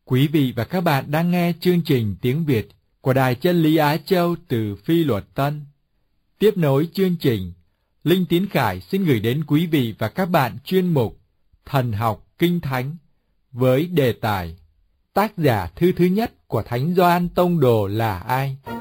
Quý vị và các bạn đang nghe chương trình tiếng Việt của Đài Chân Lý Á Châu từ Phi Luật Tân. Tiếp nối chương trình, Linh Tiến Khải xin gửi đến quý vị và các bạn chuyên mục Thần học Kinh Thánh với đề tài: tác giả thư thứ nhất của Thánh Gioan Tông Đồ là ai?